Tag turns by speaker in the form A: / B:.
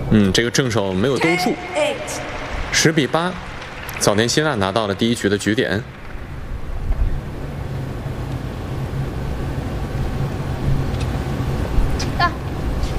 A: 这个正手没有兜住，10比8，早田希娜拿到了第一局的局点。